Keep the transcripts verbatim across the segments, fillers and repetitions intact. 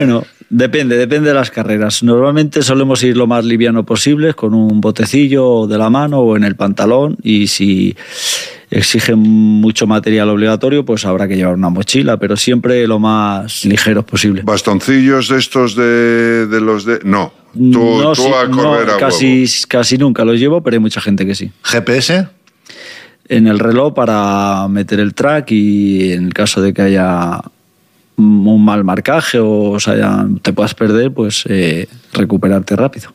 Bueno, depende, depende de las carreras. Normalmente solemos ir lo más liviano posible, con un botecillo de la mano o en el pantalón, y si exigen mucho material obligatorio, pues habrá que llevar una mochila, pero siempre lo más ligeros posible. ¿Bastoncillos de estos de, de los de...? No, tú, no, tú sí, a correr no, a casi, huevo. casi nunca los llevo, pero hay mucha gente que sí. ¿G P S? En el reloj para meter el track, y en el caso de que haya un mal marcaje o, o sea, te puedas perder, pues eh, recuperarte rápido.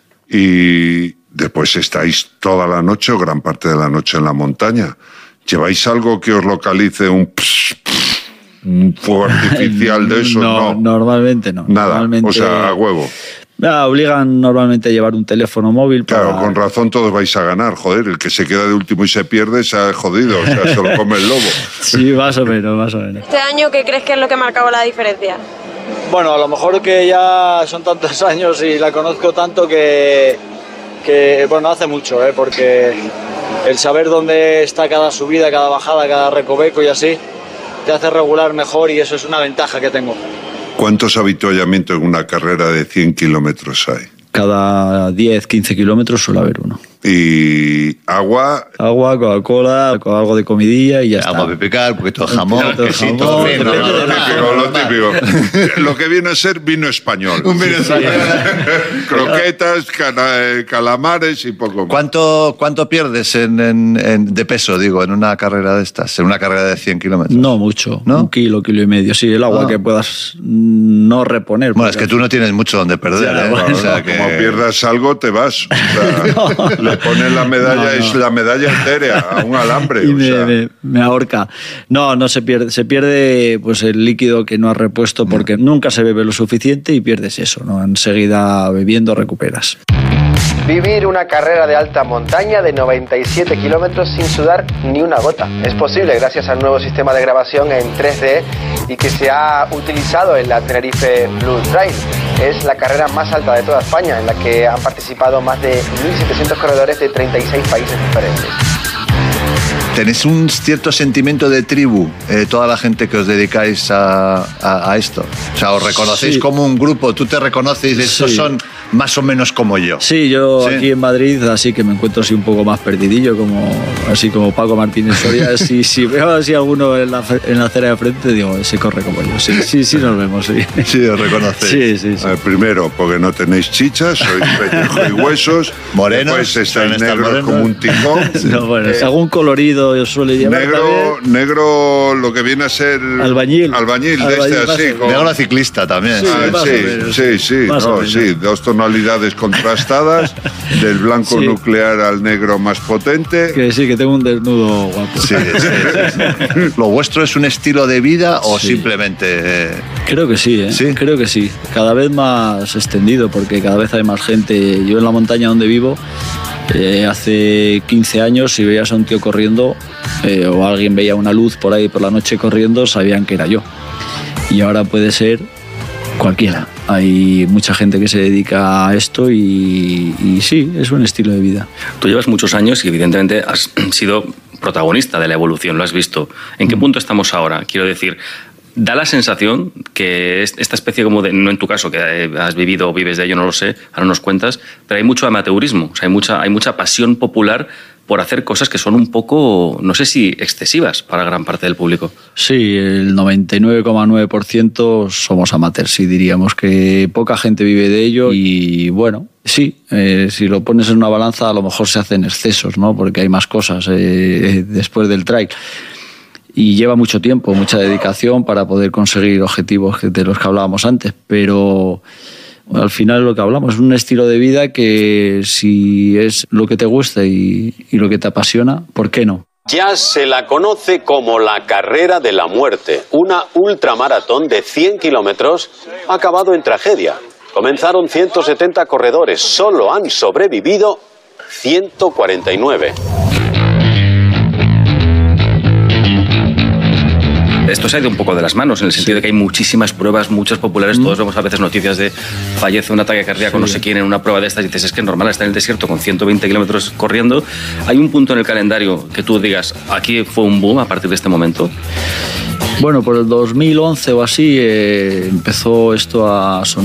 Y después estáis toda la noche o gran parte de la noche en la montaña. ¿Lleváis algo que os localice un, pss, pss, un fuego artificial de eso? No, no. Normalmente no. Nada, normalmente, o sea, a huevo. Ah, obligan normalmente a llevar un teléfono móvil. Claro, para... con razón todos vais a ganar, joder. El que se queda de último y se pierde se ha jodido, o sea, se lo come el lobo. Sí, más o menos, más o menos. Este año, ¿qué crees que es lo que ha marcado la diferencia? Bueno, a lo mejor que ya son tantos años y la conozco tanto que, que bueno, hace mucho, ¿eh? Porque el saber dónde está cada subida, cada bajada, cada recoveco y así, te hace regular mejor, y eso es una ventaja que tengo. ¿Cuántos avituallamientos en una carrera de cien kilómetros hay? Cada diez, quince kilómetros suele haber uno. Y agua... Agua, Coca-Cola, con algo de comidilla y ya está. Agua pipical, un poquito de jamón, Un poquito de quesito, jamón, vino, Lo ¿no? típico, lo típico. Lo que viene a ser vino español. Un vino español. Croquetas, cana- calamares y poco más. ¿Cuánto, cuánto pierdes en, en- en- de peso, digo, en una carrera de estas? En una carrera de cien kilómetros. No mucho, ¿No? un kilo, kilo y medio. Sí, el agua Ah. que puedas no reponer. Bueno, es porque- que tú no tienes mucho donde perder, Ya, ¿eh? bueno, O sea que... Como pierdas algo, te vas. O sea, le pones la medalla, No, no. es la medalla entera a un alambre. Y o me, sea. me- me ahorca. No, no se pierde. Se pierde pues el líquido que no has repuesto porque nunca se bebe lo suficiente y pierdes eso, ¿no? Enseguida bebiendo recuperas. Vivir una carrera de alta montaña de noventa y siete kilómetros sin sudar ni una gota. Es posible gracias al nuevo sistema de grabación en tres D y que se ha utilizado en la Tenerife Blue Trail. Es la carrera más alta de toda España, en la que han participado más de mil setecientos corredores de treinta y seis países diferentes. ¿Tenéis un cierto sentimiento de tribu, eh, toda la gente que os dedicáis a, a- a esto? O sea, ¿os reconocéis Sí. como un grupo? ¿Tú te reconoces? Estos Sí. son más o menos como yo. Sí, yo Sí. aquí en Madrid, así que me encuentro así un poco más perdidillo, como, así como Paco Martínez Soria. si, si veo así alguno en la, fre- en la acera de frente, digo, ese corre como yo. Sí, sí, sí nos vemos, sí. Sí, os reconocéis. Sí, sí, sí. A ver, primero, porque no tenéis chichas, sois pellejo y huesos. Morenos, Después suelen estáis estar negros morenos. como un tijón. No, bueno, Eh, algún colorido yo suele llevar negro, también. negro, lo que viene a ser... Albañil. Albañil, de Albañil, este más así. o menos. con- Negro ciclista también. Sí, Ah, más sí, o menos. sí, sí, Más o no, menos. sí, dos tonalidades contrastadas, del blanco Sí. nuclear al negro más potente. Que sí, que tengo un desnudo guapo. Sí, sí, sí, sí. ¿Lo vuestro es un estilo de vida o Sí. simplemente...? eh, Creo que sí, ¿eh? ¿Sí? Creo que sí. Cada vez más extendido, porque cada vez hay más gente. Yo en la montaña donde vivo, eh, hace quince años, si veías a un tío corriendo eh, o alguien veía una luz por ahí por la noche corriendo, sabían que era yo. Y ahora puede ser cualquiera. Hay mucha gente que se dedica a esto y, y sí, es un estilo de vida. Tú llevas muchos años y evidentemente has sido protagonista de la evolución, lo has visto. ¿En qué punto estamos ahora? Quiero decir, da la sensación que es- esta especie como de, no en tu caso, que eh, has vivido o vives de ello, no lo sé, ahora nos cuentas, pero hay mucho amateurismo, o sea, hay mucha, hay mucha pasión popular por hacer cosas que son un poco, no sé si excesivas para gran parte del público. Sí, el noventa y nueve coma nueve por ciento somos amateurs, sí, diríamos que poca gente vive de ello y bueno, sí, eh, si lo pones en una balanza a lo mejor se hacen excesos, ¿no? Porque hay más cosas eh, después del trail. Y lleva mucho tiempo, mucha dedicación para poder conseguir objetivos de los que hablábamos antes, pero al final lo que hablamos es un estilo de vida que si es lo que te gusta y, y lo que te apasiona, ¿por qué no? Ya se la conoce como la Carrera de la Muerte. Una ultramaratón de cien kilómetros ha acabado en tragedia. Comenzaron ciento setenta corredores, solo han sobrevivido ciento cuarenta y nueve. Esto se ha ido un poco de las manos, en el sentido de que hay muchísimas pruebas, muchas populares, todos vemos a veces noticias de fallece un ataque cardíaco, Sí. no sé quién, en una prueba de estas, y dices, es que es normal, está en el desierto con ciento veinte kilómetros corriendo. ¿Hay un punto en el calendario que tú digas, aquí fue un boom a partir de este momento? Bueno, por el dos mil once o así eh, empezó esto a sonar